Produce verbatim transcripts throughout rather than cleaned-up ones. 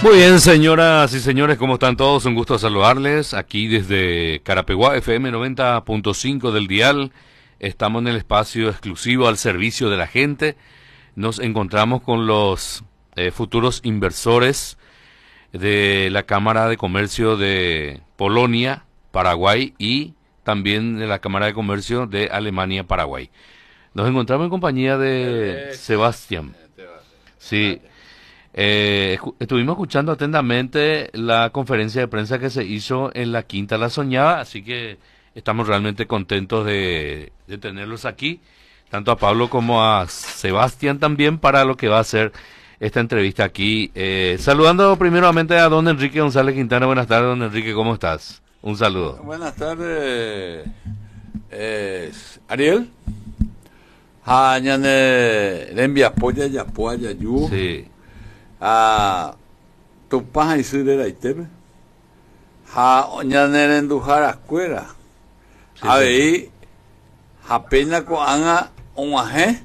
Muy bien, señoras y señores, ¿cómo están todos? Un gusto saludarles aquí desde Carapeguá, F M noventa punto cinco del dial. Estamos en el espacio exclusivo al servicio de la gente. Nos encontramos con los eh, futuros inversores de la Cámara de Comercio de Polonia, Paraguay y también de la Cámara de Comercio de Alemania, Paraguay. Nos encontramos en compañía de Sebastián. Sí. Eh, estuvimos escuchando atentamente la conferencia de prensa que se hizo en la Quinta La Soñada, así que estamos realmente contentos de, de tenerlos aquí, tanto a Pablo como a Sebastián también, para lo que va a ser esta entrevista aquí. Eh, saludando primeramente a don Enrique González Quintana. Buenas tardes, don Enrique, ¿cómo estás? Un saludo. Buenas tardes, eh, Ariel. Ha, ñane, le envía polla, ya polla, yu. Sí. A tu paja y su de la itebe. Ha, ñane, le endujar a escuela. A ver, ha pena con anga un aje.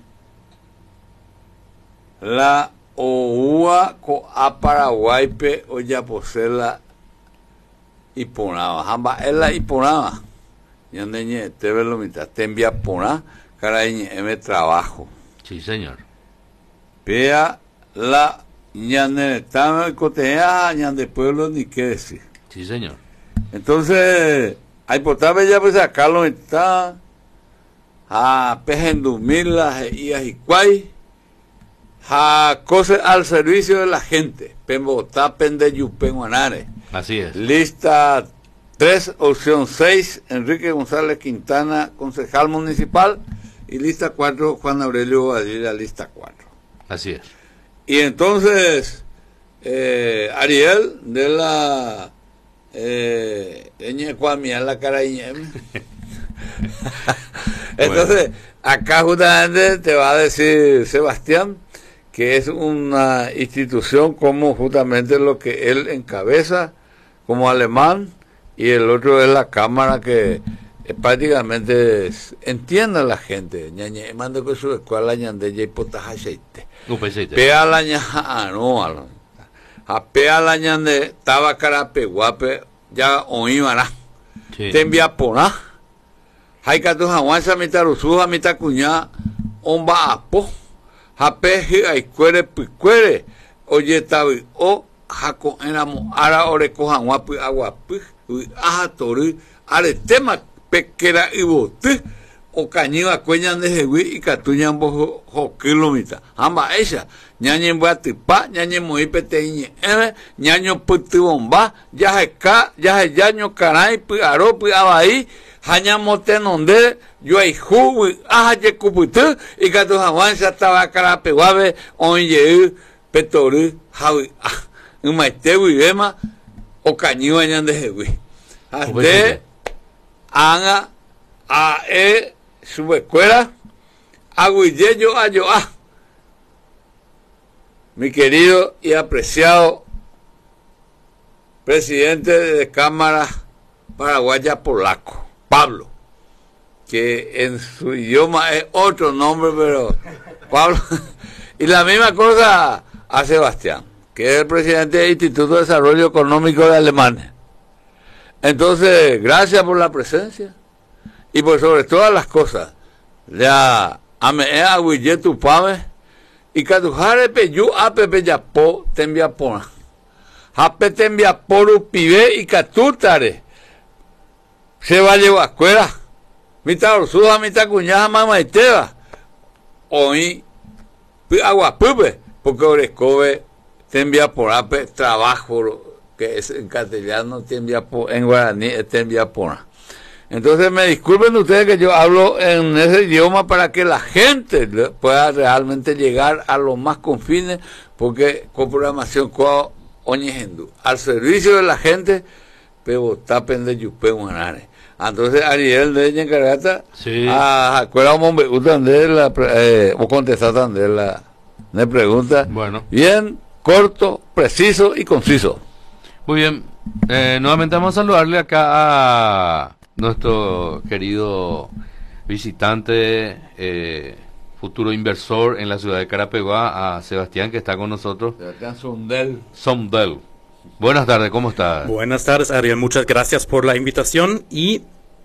La oua con a Paraguay pe o ya posela y ponaba. Hamba ella y ponaba. Ñane, ñe, te ve lo mitad. Te envía pona. Caray, me trabajo. Sí, señor. Vea la ñane estaba cotea, ñane pueblo ni qué decir. Sí, señor. Entonces, hay potable ya pues sacarlo está a pejendumila y a hicuay a cosas al servicio de la gente. Pembotá pende yupen guanare. Así es. Lista tres, opción seis, Enrique González Quintana, concejal municipal. Y lista cuatro, Juan Aurelio Badilla, lista cuatro. Así es. Y entonces, eh, Ariel, de la... Eh, la cara entonces, acá justamente te va a decir Sebastián que es una institución como justamente lo que él encabeza como alemán, y el otro es la Cámara que... Eh, prácticamente entienda la gente ñañe mando que su escuela ñande ya hipotaja aceite pea la ñaja no a pea la ñande taba carape guape ya oímara te envía pona hay que tu jawanza mitad rusuja mitad cuña omba apo jape hay cuere picuere oye tabi o jaco enamo ara ore cojan guapi agua pi aja tori are tema pequera y bote o cañiva cueñan de jehui y catuñan bojo jo kilómetros amba ella ñañen batipa ñañen muy peteñe eme ñaño puti bomba ya je ca ya je yaño caray pi aro pi abai haña mote nonde yo hay ju aja ye cuputu y catu jawanza estaba cara peguave onye petoru jawi un maite wibema o cañiva ñan de jehui hasta Anga a e su escuela aguilleyo a yo a mi querido y apreciado presidente de Cámara Paraguaya Polaco, Pablo, que en su idioma es otro nombre, pero Pablo, y la misma cosa a Sebastián, que es el presidente del Instituto de Desarrollo Económico de Alemania. Entonces, gracias por la presencia y por sobre todas las cosas. Ya ame aguille tu pave y catujare peyu apepe yapo te envía pona. Hape te envía poru pibe y catutare. Se va a llevar a escuela. Mitad orsuja, mitad cuñada, mamá y teba. Hoy agua pupe, porque orescobe te envía por ape trabajo, que es en castellano, te envía por, en guaraní, te envía por. Entonces me disculpen ustedes que yo hablo en ese idioma para que la gente pueda realmente llegar a los más confines, porque con programación co oñejendu al servicio de la gente, pero tapen de yupe guanare. Entonces Ariel de encargata sí. a escuela hombre de la eh, o contestar de la me pregunta. Bueno, bien corto, preciso y conciso. Muy bien, eh, nuevamente vamos a saludarle acá a nuestro querido visitante, eh, futuro inversor en la ciudad de Carapeguá, a Sebastián, que está con nosotros. Sebastián Sondel. Sondel. Buenas tardes, ¿cómo estás? Buenas tardes, Ariel. Muchas gracias por la invitación y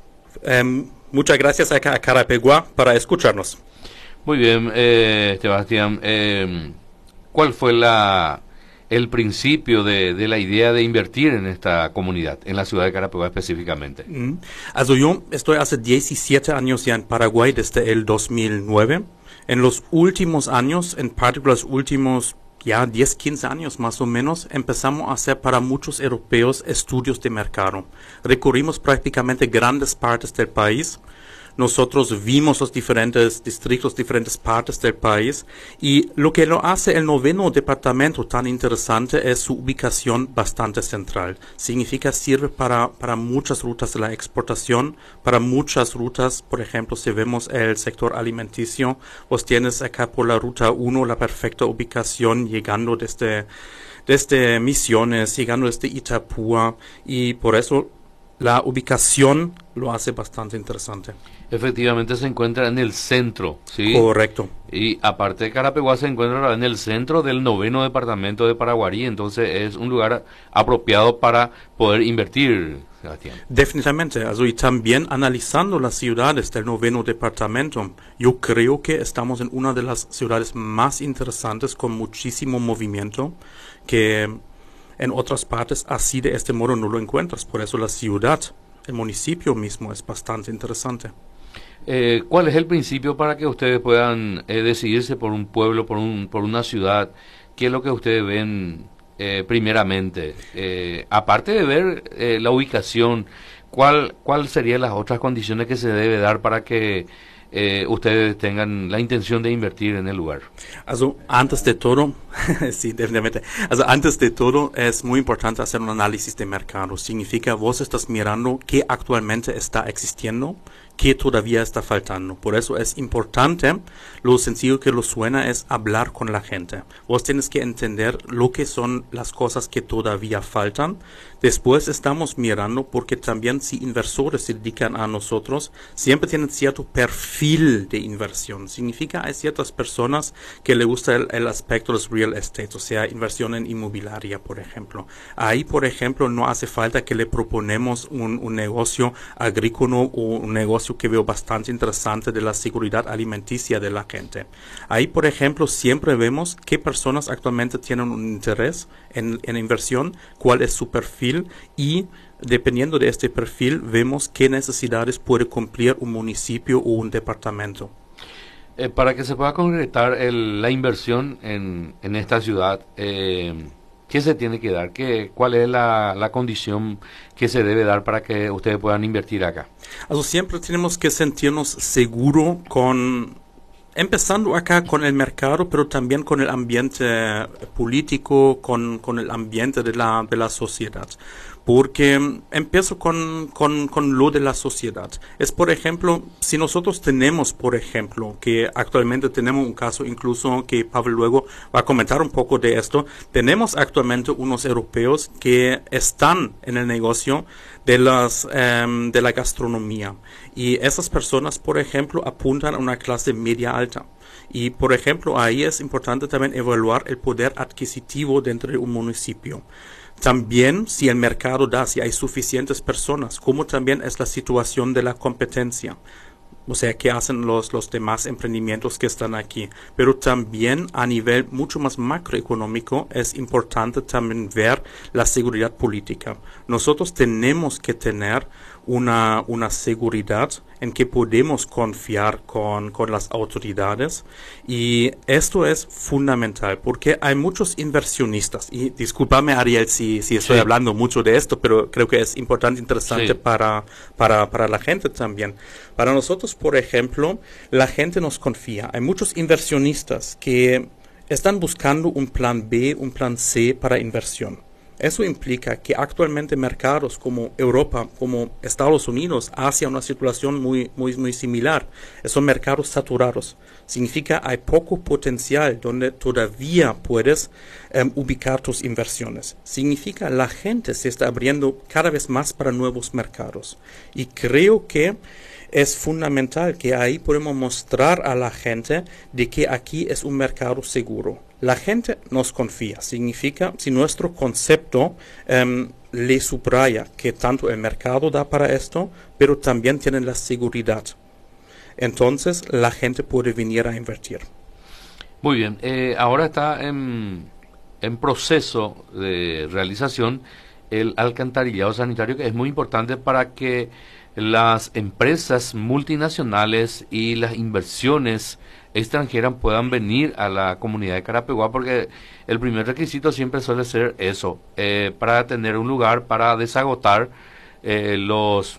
eh, muchas gracias a, a Carapeguá para escucharnos. Muy bien, eh, Sebastián. Eh, ¿Cuál fue la el principio de, de la idea de invertir en esta comunidad, en la ciudad de Carapeguá específicamente? Also yo estoy hace diecisiete años ya en Paraguay, desde el dos mil nueve. En los últimos años, en particular los últimos ya diez, quince años más o menos, empezamos a hacer para muchos europeos estudios de mercado. Recorrimos prácticamente grandes partes del país. Nosotros vimos los diferentes distritos, diferentes partes del país, y lo que lo hace el noveno departamento tan interesante es su ubicación bastante central. Significa sirve para, para muchas rutas de la exportación, para muchas rutas, por ejemplo, si vemos el sector alimenticio, vos tienes acá por la ruta uno la perfecta ubicación llegando desde, desde Misiones, llegando desde Itapúa, y por eso la ubicación lo hace bastante interesante. Efectivamente se encuentra en el centro, ¿sí? Correcto. Y aparte de Carapeguá se encuentra en el centro del noveno departamento de Paraguarí, entonces es un lugar apropiado para poder invertir, Sebastián. Definitivamente, also, y también analizando las ciudades del noveno departamento, yo creo que estamos en una de las ciudades más interesantes con muchísimo movimiento, que en otras partes así de este modo no lo encuentras. Por eso la ciudad, el municipio mismo es bastante interesante. Eh, ¿Cuál es el principio para que ustedes puedan eh, decidirse por un pueblo, por un por una ciudad? ¿Qué es lo que ustedes ven eh, primeramente? Eh, aparte de ver eh, la ubicación, ¿cuál cuál serían las otras condiciones que se debe dar para que eh, ustedes tengan la intención de invertir en el lugar? Also, antes de todo, sí, definitivamente. Also, antes de todo, es muy importante hacer un análisis de mercado. Significa, vos estás mirando qué actualmente está existiendo, qué todavía está faltando. Por eso es importante, lo sencillo que lo suena es hablar con la gente. Vos tienes que entender lo que son las cosas que todavía faltan. Después estamos mirando, porque también si inversores se dedican a nosotros, siempre tienen cierto perfil de inversión. Significa, hay ciertas personas que le gusta el, el aspecto de los real estate, o sea, inversión en inmobiliaria, por ejemplo. Ahí, por ejemplo, no hace falta que le proponemos un, un negocio agrícola o un negocio que veo bastante interesante de la seguridad alimenticia de la gente. Ahí, por ejemplo, siempre vemos qué personas actualmente tienen un interés en, en inversión, cuál es su perfil, y dependiendo de este perfil vemos qué necesidades puede cumplir un municipio o un departamento. Eh, para que se pueda concretar el, la inversión en, en esta ciudad, eh, ¿qué se tiene que dar? ¿Qué, ¿Cuál es la, la condición que se debe dar para que ustedes puedan invertir acá? Also siempre tenemos que sentirnos seguros con, empezando acá con el mercado, pero también con el ambiente político, con, con el ambiente de la, de la sociedad. Porque empiezo con, con, con lo de la sociedad. Es, por ejemplo, si nosotros tenemos, por ejemplo, que actualmente tenemos un caso incluso que Pablo luego va a comentar un poco de esto, tenemos actualmente unos europeos que están en el negocio de las um, de la gastronomía, y esas personas, por ejemplo, apuntan a una clase media alta. Y, por ejemplo, ahí es importante también evaluar el poder adquisitivo dentro de un municipio. También, si el mercado da, si hay suficientes personas, como también es la situación de la competencia. O sea, qué hacen los, los demás emprendimientos que están aquí. Pero también a nivel mucho más macroeconómico es importante también ver la seguridad política. Nosotros tenemos que tener una, una seguridad en que podemos confiar con, con las autoridades, y esto es fundamental porque hay muchos inversionistas, y discúlpame, Ariel, si, si estoy sí. hablando mucho de esto, pero creo que es importante, interesante sí. para, para, para la gente también. Para nosotros, por ejemplo, la gente nos confía. Hay muchos inversionistas que están buscando un plan B, un plan C para inversión. Eso implica que actualmente mercados como Europa, como Estados Unidos, hacia una situación muy, muy, muy similar. Son mercados saturados. Significa hay poco potencial donde todavía puedes um, ubicar tus inversiones. Significa la gente se está abriendo cada vez más para nuevos mercados. Y creo que es fundamental que ahí podemos mostrar a la gente de que aquí es un mercado seguro. La gente nos confía. Significa si nuestro concepto um, le subraya que tanto el mercado da para esto, pero también tienen la seguridad. Entonces la gente puede venir a invertir. Muy bien. Eh, ahora está en, en proceso de realización el alcantarillado sanitario, que es muy importante para que las empresas multinacionales y las inversiones extranjeras puedan venir a la comunidad de Carapeguá, porque el primer requisito siempre suele ser eso, eh, para tener un lugar para desagotar eh, los,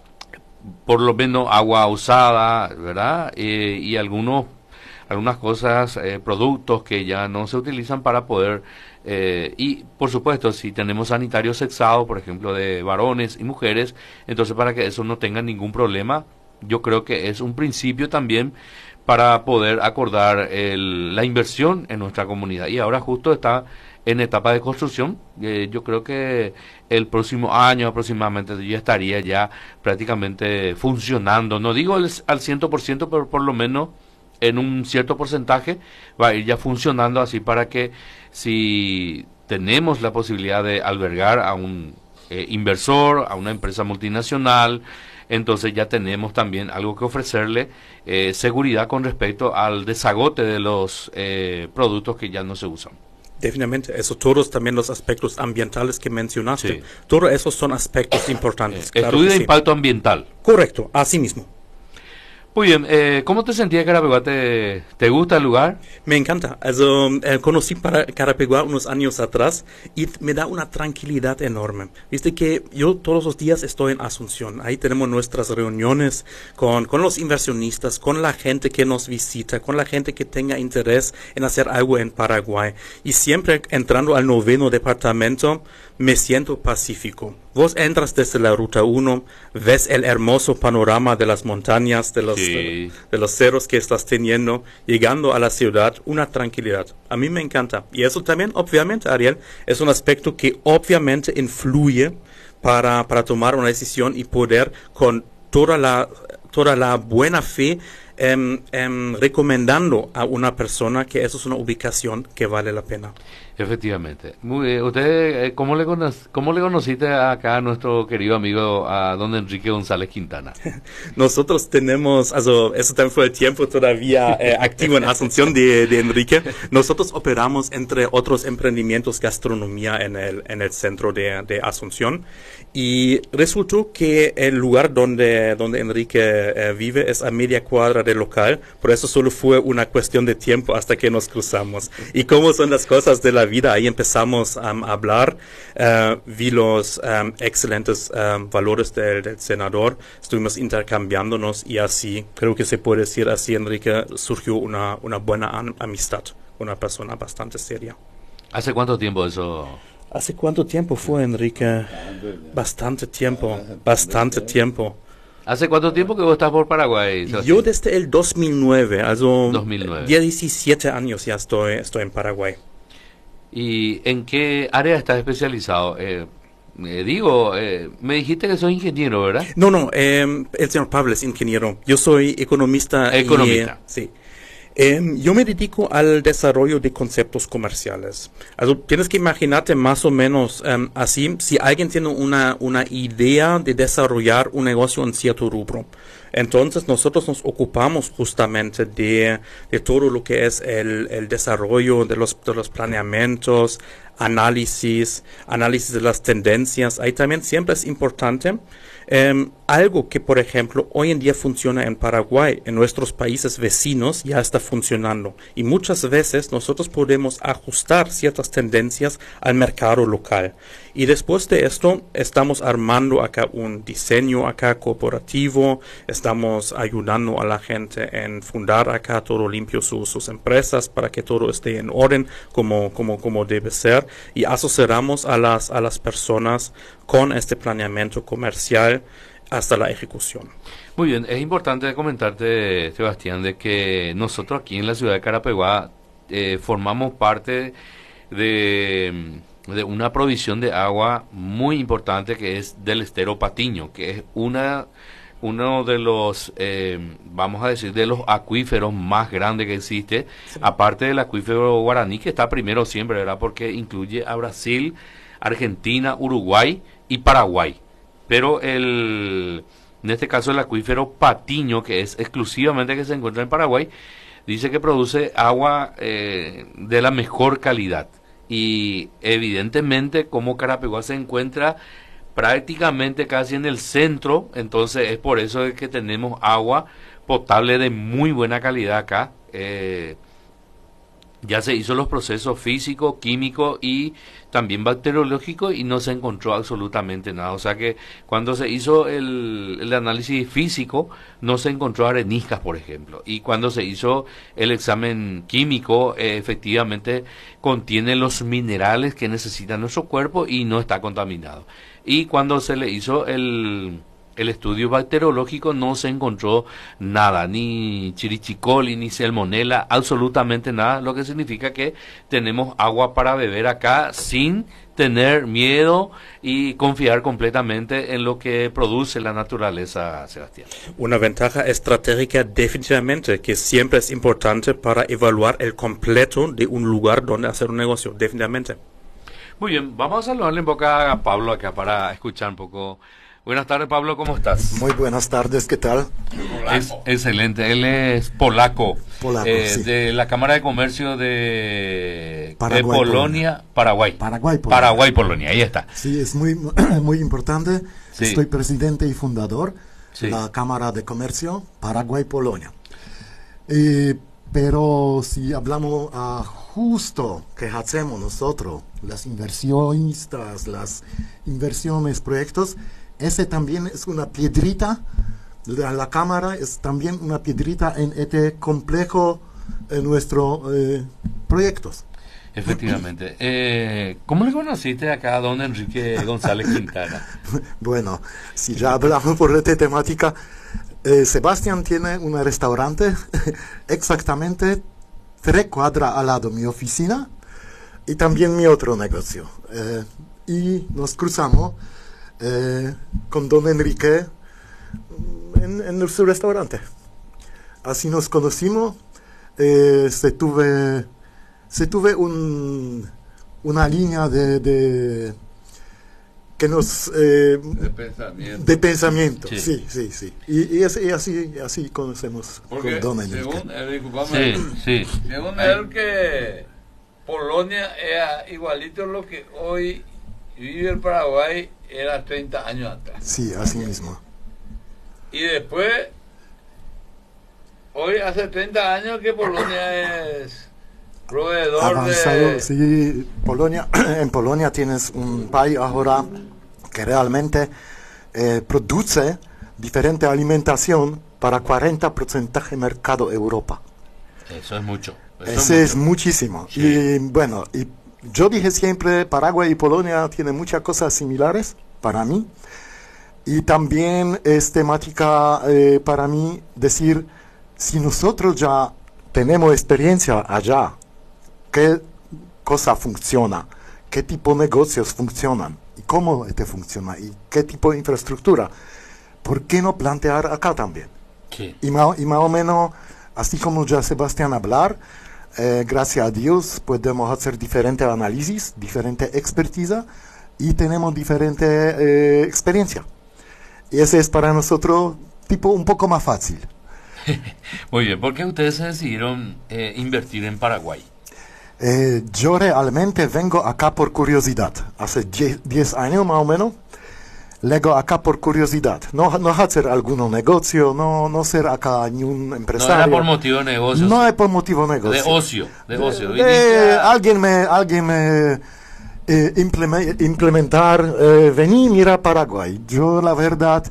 por lo menos agua usada, ¿verdad? Eh, y algunos algunas cosas, eh, productos que ya no se utilizan para poder, eh, y por supuesto si tenemos sanitarios sexados, por ejemplo de varones y mujeres, entonces para que eso no tenga ningún problema, yo creo que es un principio también para poder acordar el, la inversión en nuestra comunidad. Y ahora justo está en etapa de construcción, eh, yo creo que el próximo año aproximadamente ya estaría ya prácticamente funcionando, no digo el, al cien por ciento, pero por lo menos en un cierto porcentaje va a ir ya funcionando, así para que si tenemos la posibilidad de albergar a un eh, inversor, a una empresa multinacional, entonces ya tenemos también algo que ofrecerle, eh, seguridad con respecto al desagote de los eh, productos que ya no se usan. Definitivamente, eso todos también los aspectos ambientales que mencionaste, Sí. todos esos son aspectos importantes. Eh, claro estudio que de sí. impacto ambiental. Correcto, así mismo. Muy bien, eh, ¿cómo te sentías, Carapeguá? ¿Te, ¿Te gusta el lugar? Me encanta. Also, eh, conocí para Carapeguá unos años atrás y me da una tranquilidad enorme. Viste que yo todos los días estoy en Asunción. Ahí tenemos nuestras reuniones con, con los inversionistas, con la gente que nos visita, con la gente que tenga interés en hacer algo en Paraguay. Y siempre entrando al noveno departamento, me siento pacífico. Vos entras desde la ruta uno, ves el hermoso panorama de las montañas, de los, Sí. de, de los cerros que estás teniendo, llegando a la ciudad, una tranquilidad. A mí me encanta. Y eso también, obviamente, Ariel, es un aspecto que obviamente influye para, para tomar una decisión y poder con toda la, toda la buena fe em, em, recomendando a una persona que eso es una ubicación que vale la pena. Efectivamente. Muy bien. ¿Usted eh, cómo le, cono cómo le conociste acá a nuestro querido amigo, a don Enrique González Quintana? Nosotros tenemos, also eso también fue el tiempo todavía eh, activo en Asunción de, de Enrique. Nosotros operamos entre otros emprendimientos gastronomía en el, en el centro de, de Asunción y resultó que el lugar donde, donde Enrique eh, vive es a media cuadra del local, por eso solo fue una cuestión de tiempo hasta que nos cruzamos. Y cómo son las cosas de la vida, ahí empezamos um, a hablar, uh, vi los um, excelentes um, valores del, del senador, estuvimos intercambiándonos y así, creo que se puede decir así, Enrique, surgió una, una buena am amistad, una persona bastante seria. ¿Hace cuánto tiempo eso? ¿Hace cuánto tiempo fue, Enrique? Bastante tiempo, bastante tiempo. ¿Hace cuánto tiempo que vos estás por Paraguay, Sebastián? Yo desde el dos mil nueve, also dos mil nueve. diecisiete años ya estoy, estoy en Paraguay. ¿Y en qué área estás especializado? Eh, eh, digo, eh, me dijiste que sos ingeniero, ¿verdad? No, no, eh, el señor Pablo es ingeniero. Yo soy economista. Economista. Y, sí. Eh, yo me dedico al desarrollo de conceptos comerciales. Also, tienes que imaginarte más o menos um, así, si alguien tiene una, una idea de desarrollar un negocio en cierto rubro. Entonces nosotros nos ocupamos justamente de, de todo lo que es el, el desarrollo de los, de los planeamientos, análisis, análisis de las tendencias. Ahí también siempre es importante eh, algo que, por ejemplo, hoy en día funciona en Paraguay, en nuestros países vecinos ya está funcionando. Y muchas veces nosotros podemos ajustar ciertas tendencias al mercado local. Y después de esto estamos armando acá un diseño acá corporativo, estamos estamos ayudando a la gente en fundar acá todo limpio su, sus empresas para que todo esté en orden como, como, como debe ser, y asociamos a las, a las personas con este planeamiento comercial hasta la ejecución. Muy bien, es importante comentarte, Sebastián, de que nosotros aquí en la ciudad de Carapeguá eh, formamos parte de, de una provisión de agua muy importante que es del estero Patiño, que es una uno de los, eh, vamos a decir, de los acuíferos más grandes que existe, sí. Aparte del acuífero guaraní, que está primero siempre, ¿verdad? Porque incluye a Brasil, Argentina, Uruguay y Paraguay. Pero el, en este caso el acuífero Patiño, que es exclusivamente que se encuentra en Paraguay, dice que produce agua eh, de la mejor calidad. Y evidentemente como Carapeguá se encuentra prácticamente casi en el centro, entonces es por eso que tenemos agua potable de muy buena calidad acá. Eh, ya se hizo los procesos físicos, químicos y también bacteriológicos y no se encontró absolutamente nada. O sea que cuando se hizo el, el análisis físico no se encontró areniscas, por ejemplo. Y cuando se hizo el examen químico, eh, efectivamente contiene los minerales que necesita nuestro cuerpo y no está contaminado. Y cuando se le hizo el... el estudio bacteriológico no se encontró nada, ni chirichicoli, ni salmonela, absolutamente nada, lo que significa que tenemos agua para beber acá sin tener miedo y confiar completamente en lo que produce la naturaleza, Sebastián. Una ventaja estratégica definitivamente, que siempre es importante para evaluar el completo de un lugar donde hacer un negocio, definitivamente. Muy bien, vamos a saludarle en boca a Pablo acá para escuchar un poco. Buenas tardes, Pablo, ¿cómo estás? Muy buenas tardes, ¿qué tal? Es excelente, él es polaco, polaco eh, sí. de la Cámara de Comercio de, Paraguay, de Polonia, Paraguay. Paraguay, Polonia. Paraguay, Polonia, ahí está. Sí, es muy, muy importante. Sí. Estoy presidente y fundador sí. de la Cámara de Comercio Paraguay-Polonia. Eh, pero si hablamos a justo que hacemos nosotros, las inversionistas, las inversiones, proyectos, ese también es una piedrita, la, la cámara es también una piedrita en este complejo de nuestros eh, proyectos. Efectivamente. Eh, ¿Cómo le conociste acá a don Enrique González Quintana? Bueno, si ya hablamos por esta temática, eh, Sebastián tiene un restaurante exactamente tres cuadras al lado de mi oficina y también mi otro negocio. Eh, y nos cruzamos Eh, con don Enrique en, en su restaurante. Así nos conocimos. Eh, se tuve se tuve un, una línea de, de que nos eh, de pensamiento, de pensamiento. Sí, sí, sí, sí. Y, y, es, y así así conocemos porque con don Enrique. según él, disculpame, Sí, sí. según él que Polonia era igualito a lo que hoy vive el Paraguay era treinta años atrás. Sí, así mismo. Y después, hoy hace treinta años que Polonia es proveedor avanzado, de... sí, Polonia, en Polonia tienes un país ahora que realmente eh, produce diferente alimentación para cuarenta por ciento del mercado de Europa. Eso es mucho. Eso Ese es, es mucho. muchísimo. Sí. Y bueno, y yo dije siempre, Paraguay y Polonia tienen muchas cosas similares para mí. Y también es temática eh, para mí decir, si nosotros ya tenemos experiencia allá, qué cosa funciona, qué tipo de negocios funcionan, y cómo este funciona, y qué tipo de infraestructura, ¿por qué no plantear acá también? Sí. Y, más, y más o menos, así como ya Sebastián hablar, Eh, gracias a Dios podemos hacer diferente análisis, diferente expertiza y tenemos diferente eh, experiencia. Y ese es para nosotros tipo un poco más fácil. Muy bien, ¿por qué ustedes se decidieron eh, invertir en Paraguay? Eh, yo realmente vengo acá por curiosidad. Hace diez años más o menos. Vengo acá por curiosidad. No, no hacer algún negocio, no, no ser acá ni un empresario. No era por motivo de negocio. No es por motivo de negocio. De ocio, de ocio. De, de, alguien me, alguien me eh, implementar, eh, vení, mira Paraguay. Yo la verdad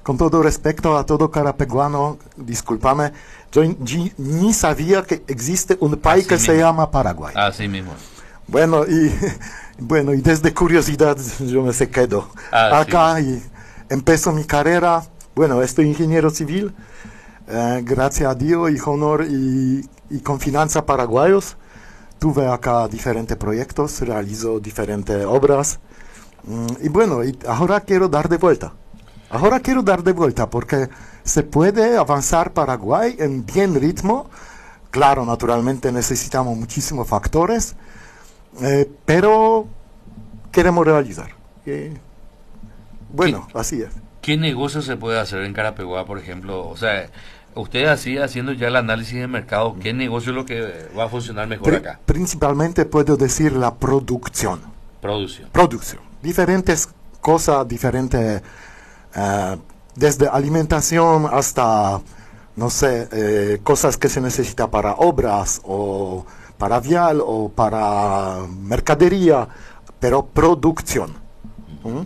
con todo respecto a todo carapeguano, discúlpame, yo ni, ni sabía que existe un país Así que mismo. se llama Paraguay. Así mismo. Bueno, y bueno, y desde curiosidad yo me se quedo Ah, acá y empiezo mi carrera. Bueno, estoy ingeniero civil, eh, gracias a Dios y honor y, y con finanzas paraguayos. Tuve acá diferentes proyectos, realizo diferentes obras. Mm, y bueno, y ahora quiero dar de vuelta. Ahora quiero dar de vuelta porque se puede avanzar Paraguay en bien ritmo. Claro, naturalmente necesitamos muchísimos factores, eh, pero queremos realizar. Y, bueno, así es. ¿Qué negocio se puede hacer en Carapeguá, por ejemplo? O sea, usted así, haciendo ya el análisis de mercado, ¿qué negocio es lo que va a funcionar mejor Pri- acá? Principalmente puedo decir la producción. Producción. Producción. Diferentes cosas, diferentes, eh, desde alimentación hasta, no sé, eh, cosas que se necesita para obras o para vial o para mercadería, pero producción. ¿Mm?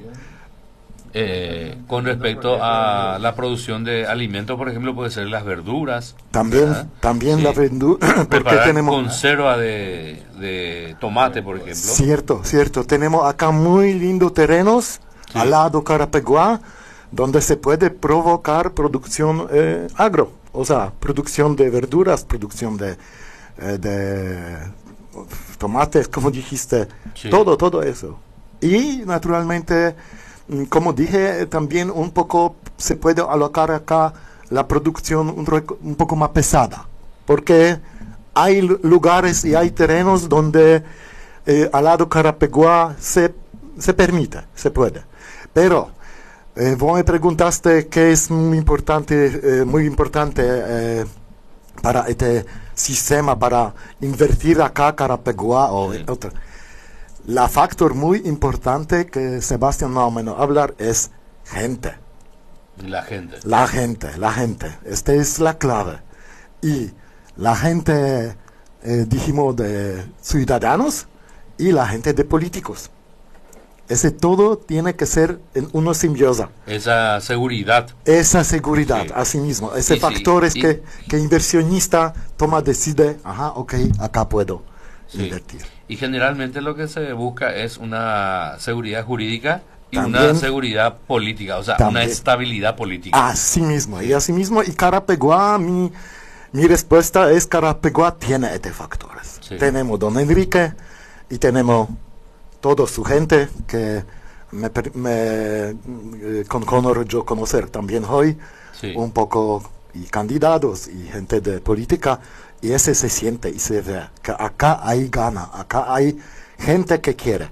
Eh, con respecto a la producción de alimentos, por ejemplo, puede ser las verduras. También, ¿verdad? también Sí. la verdura, porque Preparar tenemos... conserva de, de tomate, por ejemplo. Cierto, cierto. Tenemos acá muy lindos terrenos Sí. al lado Carapeguá, donde se puede provocar producción eh, agro, o sea, producción de verduras, producción de, eh, de tomates, como dijiste, Sí. todo, todo eso. Y naturalmente, mm, como dije, también un poco se puede alocar acá la producción un, rec- un poco más pesada, porque hay lu- lugares y hay terrenos donde eh, al lado Carapeguá se, se permite, se puede. Pero eh, vos me preguntaste qué es muy importante, eh, muy importante eh, para este sistema, para invertir acá Carapeguá o Sí. otra. La factor muy importante que Sebastián más o menos hablar es gente. La gente. La gente, la gente. Esta es la clave. Y la gente, eh, dijimos, de ciudadanos y la gente de políticos. Ese todo tiene que ser en una simbiosa. Esa seguridad. Esa seguridad, Sí. así mismo. Ese Sí, sí, factor es y- que, que inversionista toma, decide, ajá, ok, acá puedo Sí. invertir. Y generalmente lo que se busca es una seguridad jurídica y También- una seguridad política, o sea, También. una estabilidad política. Así mismo, y así mismo, y Carapeguá, mi, mi respuesta es Carapeguá tiene estos factores. Sí. Tenemos don Enrique y tenemos toda su gente que me, per- me, eh, con honor yo conocer también hoy, Sí. un poco, y candidatos y gente de política, y ese se siente y se ve que acá hay gana, acá hay gente que quiere.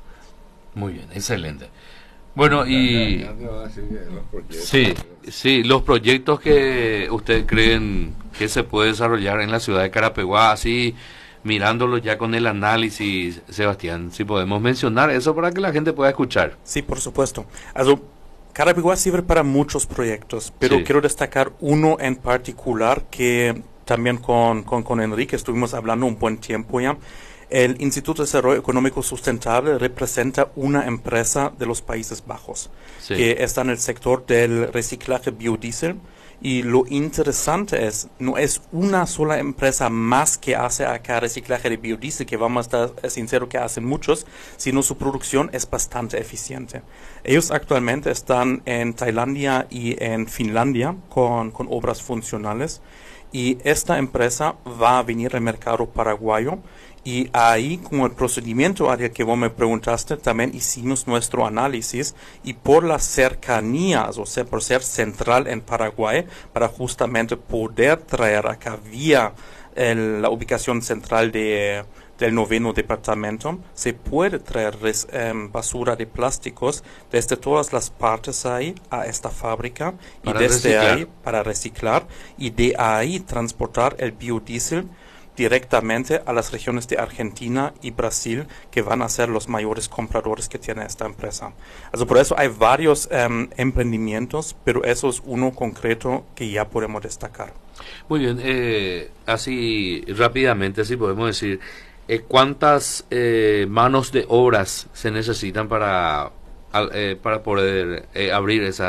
Muy bien, excelente. Bueno, y Ya te voy a decir que los proyectos- sí, sí, los proyectos que ustedes creen que se puede desarrollar en la ciudad de Carapeguá, así mirándolo ya con el análisis, Sebastián, si podemos mencionar eso para que la gente pueda escuchar. Sí, por supuesto. Also, Carapeguá sirve para muchos proyectos, pero Sí. quiero destacar uno en particular que también con, con, con Enrique estuvimos hablando un buen tiempo ya. El Instituto de Desarrollo Económico Sustentable representa una empresa de los Países Bajos Sí. que está en el sector del reciclaje biodiesel. Y lo interesante es, no es una sola empresa más que hace acá reciclaje de biodiesel, que vamos a estar sinceros que hacen muchos, sino su producción es bastante eficiente. Ellos actualmente están en Tailandia y en Finlandia con, con obras funcionales, y esta empresa va a venir al mercado paraguayo. Y ahí, como el procedimiento, Ariel, que vos me preguntaste, también hicimos nuestro análisis, y por las cercanías, o sea, por ser central en Paraguay, para justamente poder traer acá vía el- la ubicación central de, del noveno departamento, se puede traer res- em, basura de plásticos desde todas las partes ahí a esta fábrica, y Para desde reciclar. ahí para reciclar, y de ahí transportar el biodiesel directamente a las regiones de Argentina y Brasil, que van a ser los mayores compradores que tiene esta empresa. Also por eso hay varios em, emprendimientos, pero eso es uno concreto que ya podemos destacar. Muy bien, eh, así rápidamente, si podemos decir, eh, ¿cuántas eh, manos de obras se necesitan para, al- eh, para poder eh, abrir esa,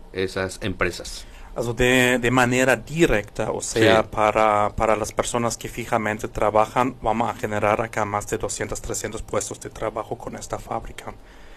esas empresas? Also de, de manera directa, o sea, Sí. para, para las personas que fijamente trabajan, vamos a generar acá más de doscientos, trescientos puestos de trabajo con esta fábrica.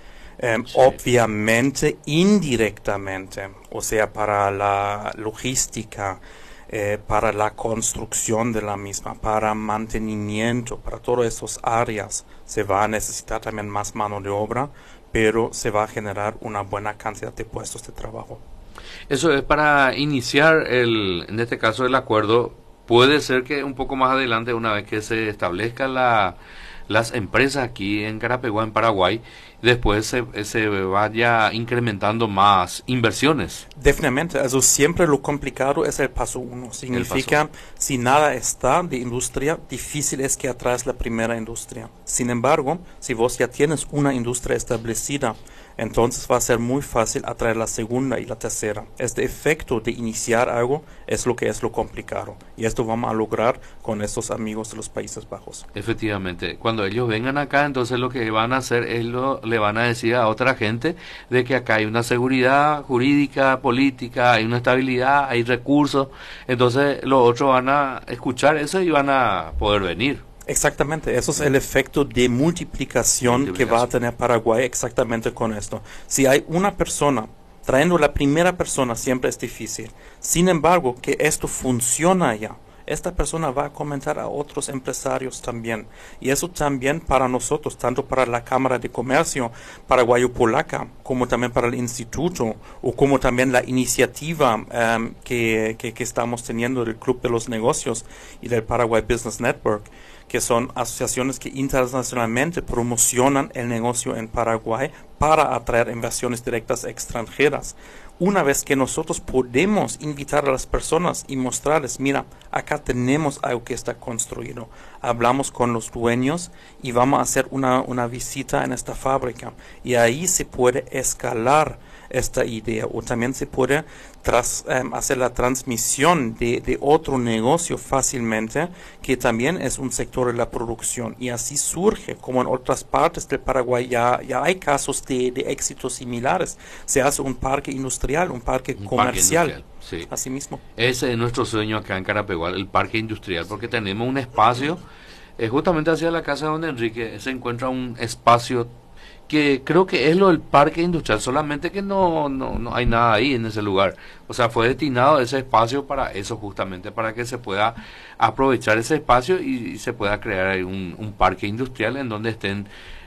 Em, Sí. Obviamente, indirectamente, o sea, para la logística, eh, para la construcción de la misma, para mantenimiento, para todas esas áreas, se va a necesitar también más mano de obra, pero se va a generar una buena cantidad de puestos de trabajo. Eso es para iniciar el, en este caso el acuerdo. Puede ser que un poco más adelante, una vez que se establezcan la, las empresas aquí en Carapeguá, en Paraguay, después se, se vaya incrementando más inversiones. Definitivamente, also siempre lo complicado es el paso uno. Significa, si nada está de industria, difícil es que atraes la primera industria. Sin embargo, si vos ya tienes una industria establecida, entonces va a ser muy fácil atraer la segunda y la tercera. Este efecto de iniciar algo es lo que es lo complicado. Y esto vamos a lograr con estos amigos de los Países Bajos. Efectivamente, cuando ellos vengan acá, entonces lo que van a hacer es lo, le van a decir a otra gente de que acá hay una seguridad jurídica, política, hay una estabilidad, hay recursos. Entonces los otros van a escuchar eso y van a poder venir. Exactamente, eso es el efecto de multiplicación, Multiplicación. que va a tener Paraguay exactamente con esto. Si hay una persona, trayendo la primera persona siempre es difícil. Sin embargo, que esto funciona ya, esta persona va a comentar a otros empresarios también. Y eso también para nosotros, tanto para la Cámara de Comercio Paraguayo-Polaca, como también para el Instituto, o como también la iniciativa um, que, que, que estamos teniendo del Club de los Negocios y del Paraguay Business Network, que son asociaciones que internacionalmente promocionan el negocio en Paraguay para atraer inversiones directas extranjeras. Una vez que nosotros podemos invitar a las personas y mostrarles, mira, acá tenemos algo que está construido, hablamos con los dueños y vamos a hacer una, una visita en esta fábrica, y ahí se puede escalar esta idea, o también se puede tras, um, hacer la transmisión de, de otro negocio fácilmente, que también es un sector de la producción, y así surge, como en otras partes del Paraguay ya, ya hay casos de, de éxitos similares. Se hace un parque industrial, un parque Un comercial, parque industrial, sí. así mismo. Ese es nuestro sueño acá en Carapeguá, el parque industrial, porque tenemos un espacio, eh, justamente hacia la casa de don Enrique, se encuentra un espacio que creo que es lo del parque industrial, solamente que no, no, no hay nada ahí en ese lugar. O sea, fue destinado ese espacio para eso, justamente para que se pueda aprovechar ese espacio y, y se pueda crear ahí un, un parque industrial en donde estén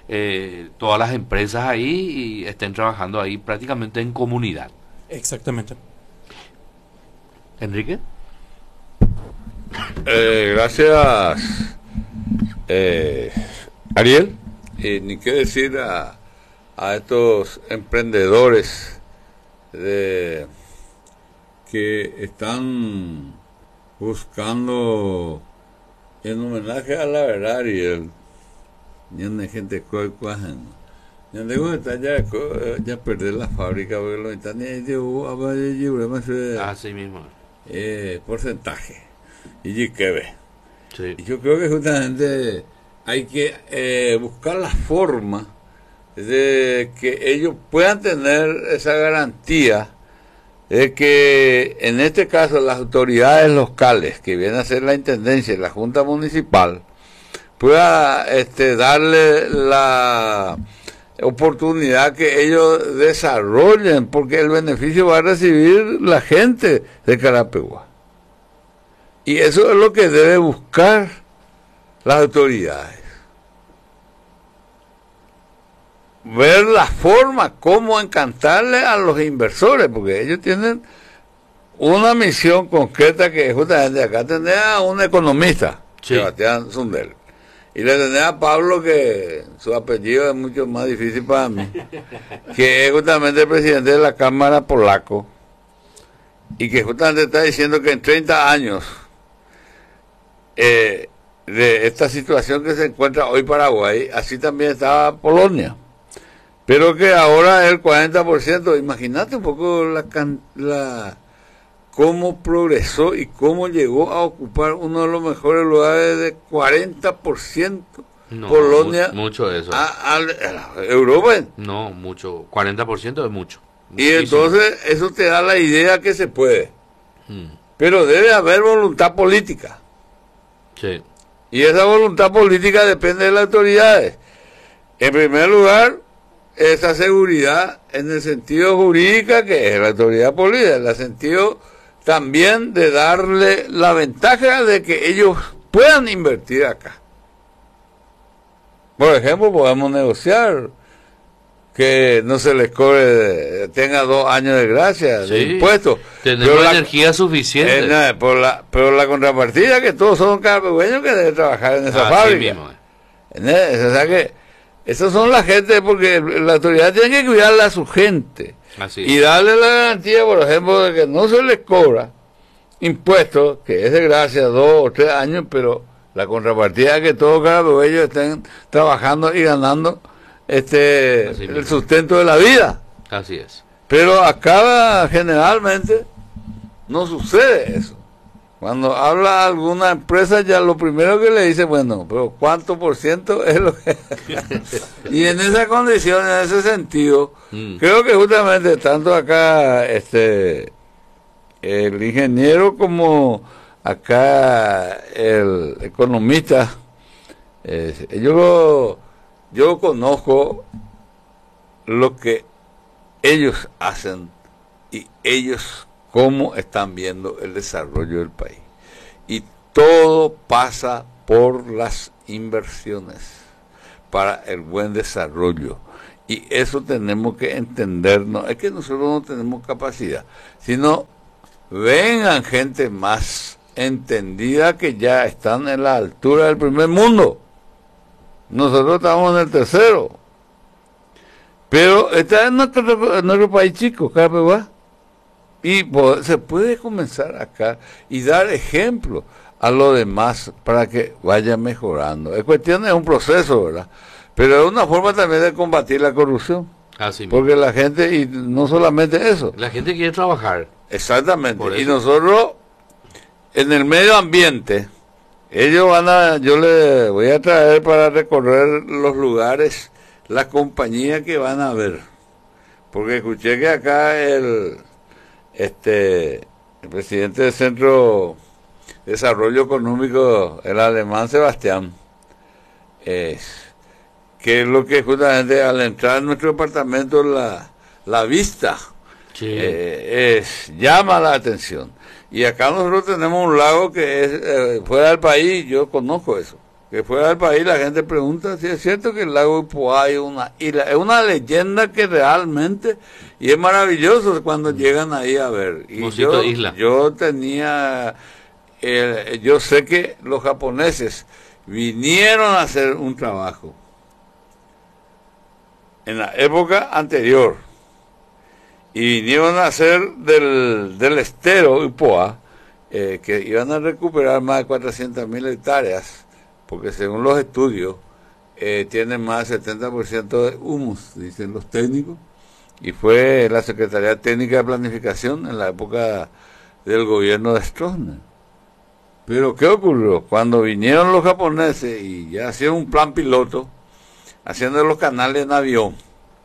eh, todas las empresas ahí y estén trabajando ahí prácticamente en comunidad. Exactamente. Enrique. Eh, gracias, eh, Ariel. Y ni qué decir a, a estos emprendedores de, que están buscando, en homenaje a la verdad, Ariel, ni gente coi cuajan. Ya digo, está ya, ya perder la fábrica, porque lo están Así mismo. eh, porcentaje. Y que ve. Sí. Y yo creo que justamente hay que eh, buscar la forma de que ellos puedan tener esa garantía de que en este caso las autoridades locales, que vienen a ser la Intendencia y la Junta Municipal, pueda este, darle la oportunidad que ellos desarrollen, porque el beneficio va a recibir la gente de Carapeguá. Y eso es lo que debe buscar las autoridades. Ver la forma, cómo encantarle a los inversores, porque ellos tienen una misión concreta que justamente acá tener a un economista, sí. Sebastián Sundel, y le tener a Pablo, que su apellido es mucho más difícil para mí, que es justamente el presidente de la Cámara Polaco, y que justamente está diciendo que en treinta años eh, de esta situación que se encuentra hoy Paraguay, así también estaba Polonia, pero que ahora el cuarenta por ciento, imagínate un poco la, la cómo progresó y cómo llegó a ocupar uno de los mejores lugares de cuarenta por ciento no, Polonia, mu mucho eso. A, a, a Europa. No, mucho, cuarenta por ciento es mucho. Y entonces eso te da la idea que se puede. Mm. Pero debe haber voluntad política. Sí. Y esa voluntad política depende de las autoridades. En primer lugar, esa seguridad en el sentido jurídico, que es la autoridad política, en el sentido también de darle la ventaja de que ellos puedan invertir acá. Por ejemplo, podemos negociar que no se les cobre, tenga dos años de gracia, sí, de impuestos. Tenemos la energía suficiente. Eh, no, por la, pero la contrapartida que todos son carpegüeños que deben trabajar en esa ah, fábrica. Sí mismo. O sea que esas son la gente, porque la autoridad tiene que cuidarle a su gente. Así y darle la garantía, por ejemplo, de que no se les cobra impuestos, que es de gracia, dos o tres años, pero la contrapartida es que todos carpegüeños estén trabajando y ganando este el sustento de la vida. Así es. Pero acá generalmente no sucede eso. Cuando habla alguna empresa, ya lo primero que le dice, bueno, pero ¿cuánto por ciento es lo que...? Y en esa condición, en ese sentido, mm. creo que justamente tanto acá este el ingeniero como acá el economista, eh, yo, yo conozco lo que ellos hacen y ellos cómo están viendo el desarrollo del país. Y todo pasa por las inversiones para el buen desarrollo. Y eso tenemos que entendernos. Es que nosotros no tenemos capacidad, sino vengan gente más entendida que ya están en la altura del primer mundo. Nosotros estamos en el tercero. Pero está en nuestro, en nuestro país chico, Carapegua. Y se puede comenzar acá y dar ejemplo a los demás para que vaya mejorando. Es cuestión, es un proceso, ¿verdad? Pero es una forma también de combatir la corrupción. Así porque mismo. La gente, y no solamente eso. La gente quiere trabajar. Exactamente. Y nosotros, en el medio ambiente, ellos van a, yo les voy a traer para recorrer los lugares, las compañías que van a ver. Porque escuché que acá el... Este, el presidente del Centro de Desarrollo Económico, el alemán Sebastián, eh, que es lo que justamente al entrar en nuestro departamento la, la vista sí. eh, es, llama la atención. Y acá nosotros tenemos un lago que es eh, fuera del país, yo conozco eso, que fuera del país la gente pregunta si es cierto que el lago Ipoá es una isla, es una leyenda que realmente, y es maravilloso cuando llegan ahí a ver. Y yo, isla. yo tenía, eh, yo sé que los japoneses vinieron a hacer un trabajo en la época anterior y vinieron a hacer del, del estero Ipoá, eh, que iban a recuperar más de cuatrocientas mil hectáreas, porque según los estudios eh, tienen más del setenta por ciento de humus, dicen los técnicos, y fue la Secretaría Técnica de Planificación en la época del gobierno de Stroessner. Pero ¿qué ocurrió? Cuando vinieron los japoneses y ya hacían un plan piloto, haciendo los canales en avión,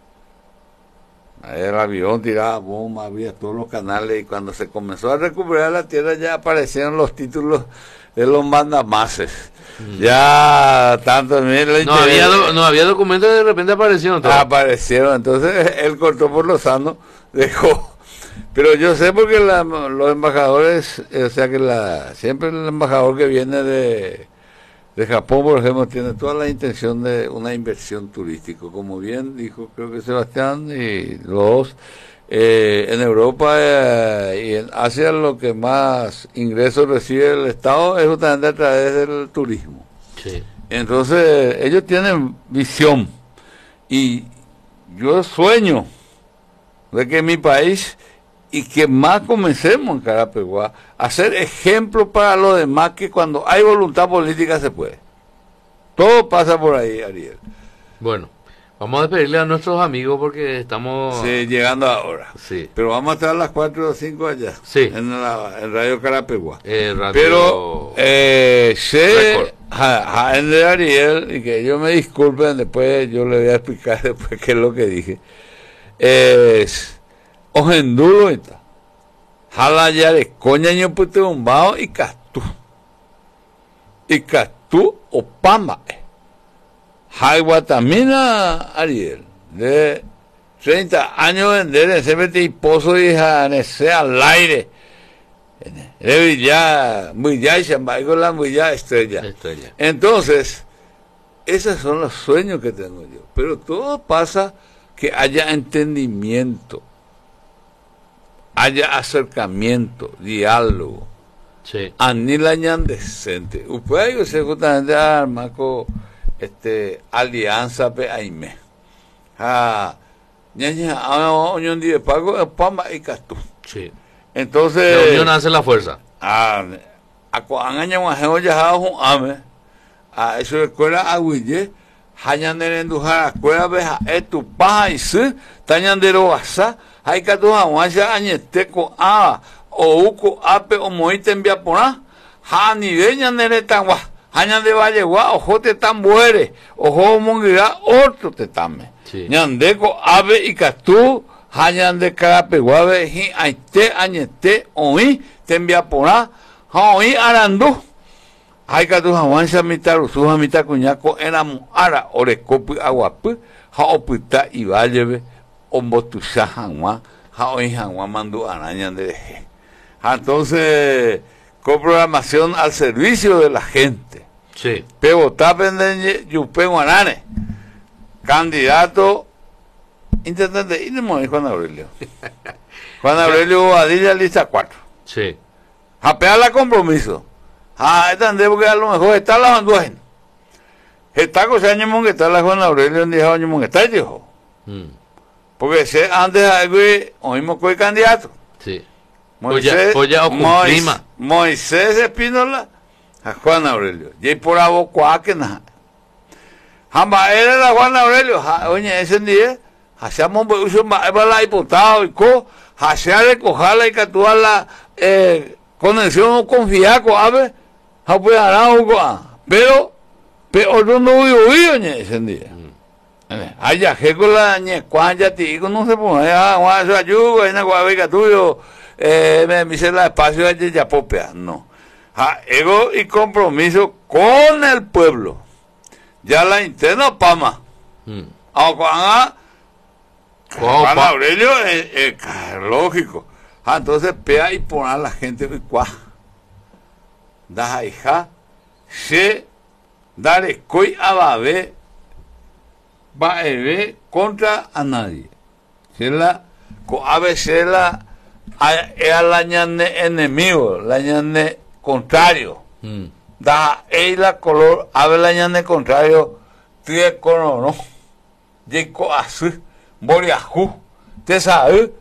el avión tiraba bombas, había todos los canales, y cuando se comenzó a recuperar la tierra ya aparecieron los títulos de los mandamases. Mm. Ya tanto no había do, no había documentos, de repente aparecieron todos. Aparecieron, entonces él cortó por lo sano, dejó. Pero yo sé porque la, los embajadores, o sea que la siempre el embajador que viene de, de Japón, por ejemplo, tiene toda la intención de una inversión turística, como bien dijo creo que Sebastián y los eh, en Europa eh, y en Asia lo que más ingresos recibe el Estado es justamente a través del turismo. Sí. Entonces ellos tienen visión y yo sueño de que mi país y que más comencemos en Carapeguá a ser ejemplo para los demás, que cuando hay voluntad política se puede. Todo pasa por ahí, Ariel. Bueno, vamos a despedirle a nuestros amigos porque estamos... Sí, llegando ahora. Sí. Pero vamos a estar a las cuatro o cinco allá. Sí. En, la, en Radio Carapeguá. Eh, radio... Pero, eh, sé, ja, ja, de Ariel, y que ellos me disculpen, después yo le voy a explicar después qué es lo que dije. Es... ojendulo está. Jala ya de coña ño pute bombao y castú. Y castú o pamba. Hay guatamina Ariel, de treinta años vender ese mete y pozo y janese al aire. De ya, muy ya y chambago la muy ya estrella. Estrella. Entonces, esos son los sueños que tengo yo. Pero todo pasa que haya entendimiento, haya acercamiento, diálogo. Sí. Anila ñan decente. Upuay que se justamente armaco este alianza pe aime. Ah, ñaña a unión de pago pamba y castú. Sí. Entonces, La unión hace la fuerza. ah, a cuangaña guajeo ya un ame. A eso de escuela aguille, hayan de endujar a escuela beja etu paja y se, tañan de roasa, hay que tu aguancha añeteco a o uco ape o moite envía por a, ha ni veñan de tangua, hayan de vallegua, ojo te tan muere, ojo mongira, otro te tame. Sí. Ñandeco ave y castú, hayan de carapeguave, hi aite añete, oí, te envía por a, ha oí arandú. Hay que tu avanza mitad rusuja mitad cuñaco era ara orecopi aguapu ha opita y valleve ombotusa hanwa ha hoy hanwa mando araña de deje. Entonces, coprogramación al servicio de la gente. Sí. Pero tapen yupe guanane. Candidato intendente y no Juan Aurelio. Juan Aurelio Badilla lista cuatro. Sí. Japea la compromiso. Ah, esta ande porque a lo mejor está la banduajen. Está cosa año que está la Juan Aurelio en día año que está dijo. Mm. Porque se antes algo oímos que candidato. Sí. Moisés, Polla, polla o Mois, clima. Moisés Espínola a Juan Aurelio. Y por abocuá que nada. Jamba era la Juan Aurelio. Oye, ese día hacíamos uso para la diputado y co, hacía recogerla y capturar la eh, conexión confiada con ave. Pero, pero no hubo ese día. Allá, que con la ñe, cuando ya te digo, no se pone, ah, guaso ayuda, en la guabeca tuyo, eh, me dice la espacio de Yapopea, no. Ah, ego y compromiso con el pueblo. Ya la interna pama. Mm. Aunque Wow, Juan pa- Aurelio es, es, es lógico. Ah, entonces pea y poner a la gente y cuá. Da hija, se dare coi a babe, va a ver contra a nadie. Se la, co a veces la, es la ñane enemigo, la ñane contrario. Mm. Da ella color, a ver la ñane contrario, tie color, no. Yeco así. Boriajú, te sabe,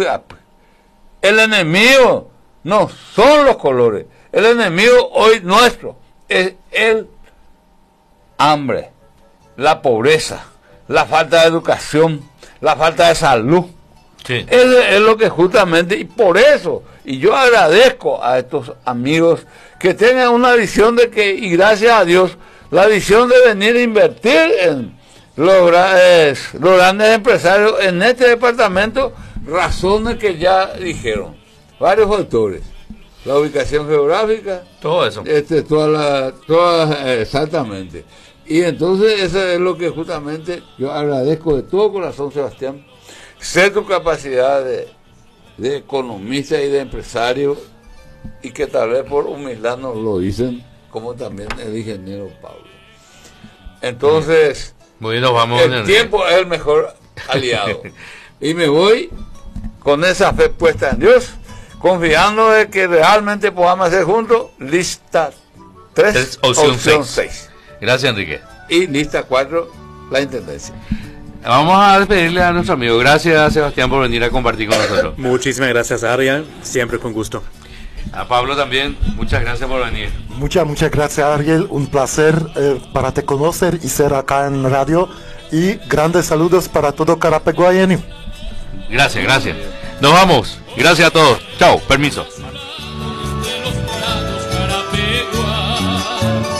el enemigo no son los colores, el enemigo hoy nuestro es el hambre, la pobreza, la falta de educación, la falta de salud. Sí. Eso es lo que justamente, y por eso, y yo agradezco a estos amigos que tengan una visión de que, y gracias a Dios, la visión de venir a invertir en Los, eh, los grandes empresarios en este departamento, razones que ya dijeron, varios factores, la ubicación geográfica, Todo eso. este, toda la, toda, eh, exactamente, y entonces eso es lo que justamente yo agradezco de todo corazón, Sebastián, sé tu capacidad de, de economista y de empresario, y que tal vez por humildad nos lo dicen, como también el ingeniero Pablo. Entonces, Muy bien, nos vamos. el tiempo es el mejor aliado. Y me voy con esa fe puesta en Dios, confiando de que realmente podamos hacer juntos lista tres, Tres, opción opción seis. seis. Gracias, Enrique. Y lista cuatro, la intendencia. Vamos a despedirle a nuestro amigo. Gracias, Sebastián, por venir a compartir con nosotros. Muchísimas gracias, Ariel. Siempre con gusto. A Pablo también, muchas gracias por venir. Muchas, muchas gracias, Ariel. Un placer eh, para te conocer y ser acá en radio. Y grandes saludos para todo Carapeguayeni. Gracias, gracias. Nos vamos. Gracias a todos. Chao, permiso.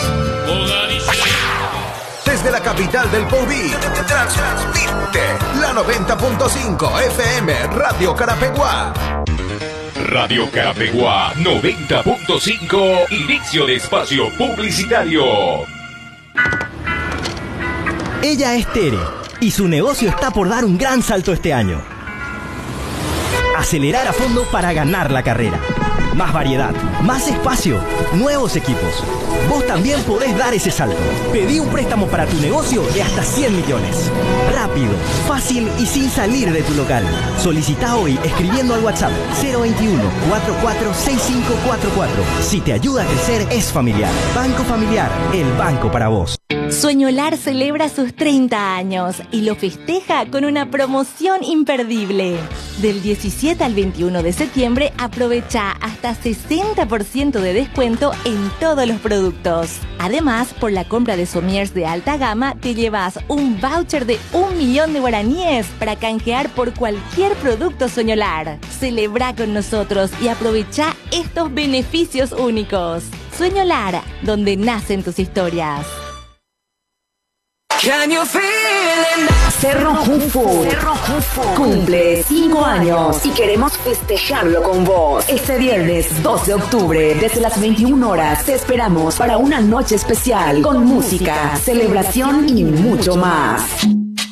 Desde la capital del Pobí, transmite la noventa punto cinco F M Radio Carapeguá. Radio Carapeguá noventa punto cinco, inicio de espacio publicitario. Ella es Tere y su negocio está por dar un gran salto este año. Acelerar a fondo para ganar la carrera. Más variedad, más espacio, nuevos equipos. Vos también podés dar ese salto. Pedí un préstamo para tu negocio de hasta cien millones. Rápido, fácil y sin salir de tu local. Solicita hoy escribiendo al WhatsApp cero veintiuno, cuarenta y cuatro, sesenta y cinco cuarenta y cuatro. Si te ayuda a crecer, es familiar. Banco Familiar, el banco para vos. Sueñolar celebra sus treinta años y lo festeja con una promoción imperdible. Del diecisiete al veintiuno de septiembre aprovecha hasta sesenta por ciento de descuento en todos los productos. Además, por la compra de sommiers de alta gama te llevas un voucher de un millón de guaraníes para canjear por cualquier producto Sueñolar. Celebra con nosotros y aprovecha estos beneficios únicos. Sueñolar, donde nacen tus historias. Cerro Jufu Cerro Jufu cumple cinco años y queremos festejarlo con vos. Este viernes dos de octubre, desde las veintiuna horas, te esperamos para una noche especial con música, celebración y mucho más.